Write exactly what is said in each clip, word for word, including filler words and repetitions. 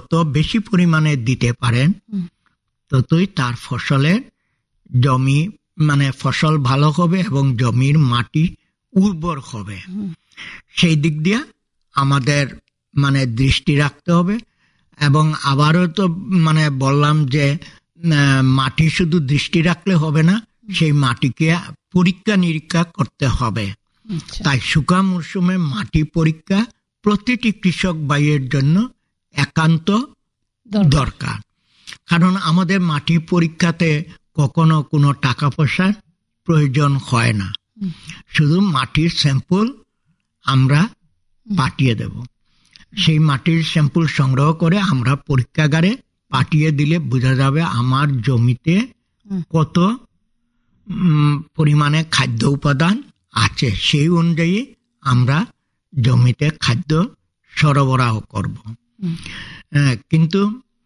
যত বেশি পরিমাণে দিতে পারেন ততই তার ফসলের জমি মানে ফসল ভালো হবে এবং জমির মাটি উর্বর হবে। সেই দিক দিয়ে আমাদের মানে দৃষ্টি রাখতে হবে। এবং আবারও তো মানে বললাম যে মাটি শুধু দৃষ্টি রাখলে হবে না, সেই মাটিকে পরীক্ষা নিরীক্ষা করতে হবে। তাই শুকা মরশুমে মাটি পরীক্ষা প্রতিটি কৃষক ভাইয়ের জন্য একান্ত দরকার। কারণ আমাদের মাটি পরীক্ষাতে কখনো কোনো টাকা পয়সার প্রয়োজন হয় না, শুধু মাটির স্যাম্পল আমরা পাঠিয়ে দেব। সেই মাটির স্যাম্পল সংগ্রহ করে আমরা পরীক্ষাগারে পাঠিয়ে দিলে বোঝা যাবে আমার জমিতে কত পরিমাণে খাদ্য উপাদান আছে, সেই অনুযায়ী আমরা জমিতে খাদ্য সরবরাহ করব। কিন্তু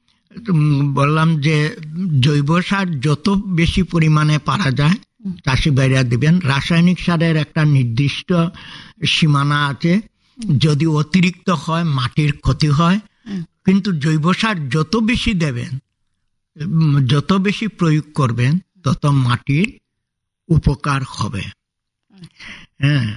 বললাম যে জৈব সার যত বেশি পরিমাণে পারা যায় চাষি ভাইরা দিবেন। রাসায়নিক সারের একটা নির্দিষ্ট সীমানা আছে, যদি অতিরিক্ত হয় মাটির ক্ষতি হয়। কিন্তু জৈব সার যত বেশি দেবেন, যত বেশি প্রয়োগ করবেন, তত মাটির উপকার হবে। হ্যাঁ,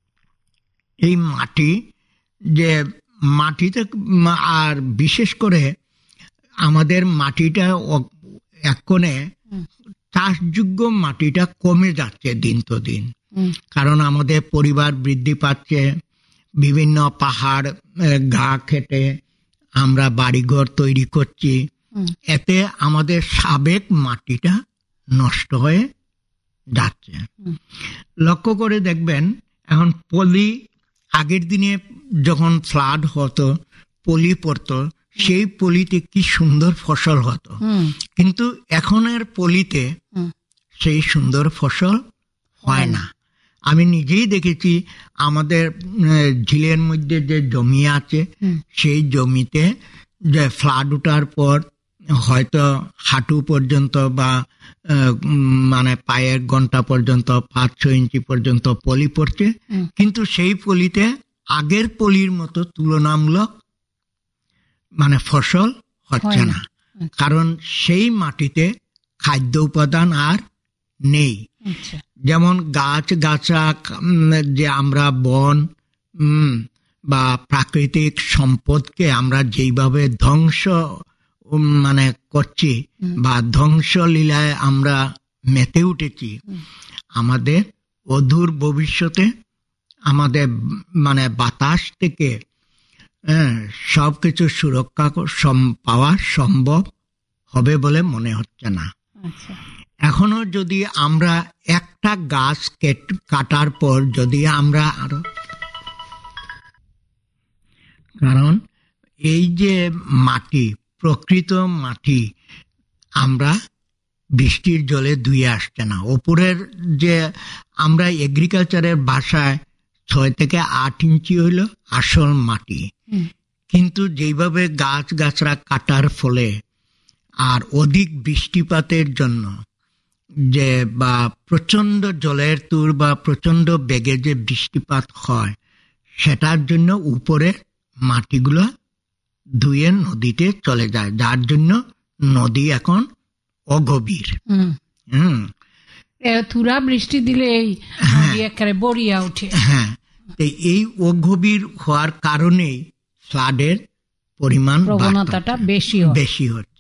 এই মাটি যে মাটিতে আর বিশেষ করে আমাদের মাটিটা এক্ষণে চাষযোগ্য মাটিটা কমে যাচ্ছে দিন তো দিন। কারণ আমাদের পরিবার বৃদ্ধি পাচ্ছে, বিভিন্ন পাহাড় গা কেটে আমরা বাড়িঘর তৈরি করছি, এতে আমাদের সাবেক মাটিটা নষ্ট হয়ে যাচ্ছে। লক্ষ্য করে দেখবেন এখন পলি, আগের দিনে যখন ফ্লাড হতো পলি পড়তো, সেই পলিতে কি সুন্দর ফসল হতো, কিন্তু এখনের পলিতে সেই সুন্দর ফসল হয় না। আমি নিজেই দেখেছি আমাদের ঝিলের মধ্যে যে জমি আছে, সেই জমিতে যে ফ্লাড ওঠার পর হয়তো হাঁটু পর্যন্ত বা মানে পায়ের ঘন্টা পর্যন্ত পাঁচ ছ ইঞ্চি পর্যন্ত পলি পড়ছে, কিন্তু সেই পলিতে আগের পলির মতো তুলনামূলক মানে ফসল হচ্ছে না। কারণ সেই মাটিতে খাদ্য উপাদান আর নেই। যেমন গাছ গাছরা যে আমরা বন বা প্রাকৃতিক সম্পদকে আমরা যেইভাবে ধ্বংস মানে করছি বা ধ্বংসলীলায় আমরা মেতে উঠেছি, আমাদের অদূর ভবিষ্যতে আমাদের মানে বাতাস থেকে সব কিছু সুরক্ষা পাওয়া সম্ভব হবে বলে মনে হচ্ছে না। এখনো যদি আমরা একটা গাছ কাটার পর যদি আমরা আরো, কারণ এই যে মাটি, প্রকৃত মাটি আমরা বৃষ্টির জলে ধুয়ে আসছে না। ওপরের যে আমরা এগ্রিকালচারের ভাষায় ছয় থেকে আট ইঞ্চি হইল আসল মাটি, কিন্তু যেইভাবে গাছ গাছরা কাটার ফলে আর অধিক বৃষ্টিপাতের জন্য যে বা প্রচন্ড জলের তুর বা প্রচন্ড বেগে যে বৃষ্টিপাত হয়, সেটার জন্য উপরে মাটিগুলো ধুয়ে নদীতে চলে যায়, যার জন্য নদী এখন অগভীর। হম তুরা বৃষ্টি দিলে বড়িয়া ওঠে। হ্যাঁ, এই অগভীর হওয়ার কারণেই ফ্লাডের পরিমাণ প্রবণতাটা বেশি বেশি হচ্ছে।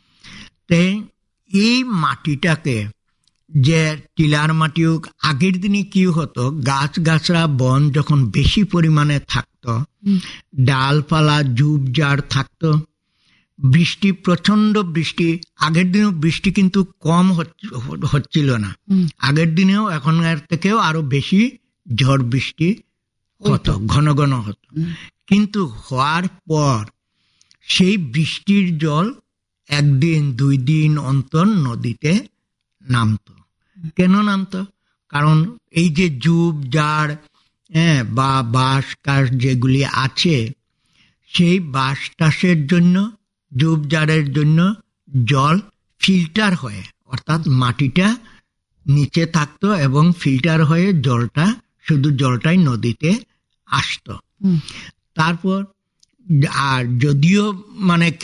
এই মাটিটাকে যে টিলার মাটি, আগের দিনে কি হতো, গাছ গাছরা বন যখন বেশি পরিমাণে থাকতো, ডালপালা ঝোপঝাড় থাকতো, বৃষ্টি প্রচন্ড বৃষ্টি, আগের দিনেও বৃষ্টি কিন্তু কম হচ্ছিল না, আগের দিনেও এখনকার থেকেও আরো বেশি ঝড় বৃষ্টি হতো, ঘন ঘন হতো। কিন্তু হওয়ার পর সেই বৃষ্টির জল একদিন দুই দিন অন্তর নদীতে নামতো। কেন নামতো? কারণ এই যে ঝোপঝাড় হ্যাঁ বা বাঁশ কাঠ যেগুলি আছে, সেই বাঁশ টাসের জন্য, ঝোপঝাড়ের জন্য জল ফিল্টার হয়ে, অর্থাৎ মাটিটা নিচে থাকতো এবং ফিল্টার হয়ে জলটা, শুধু জলটাই নদীতে আসতো। তারপর আর যদিও মানে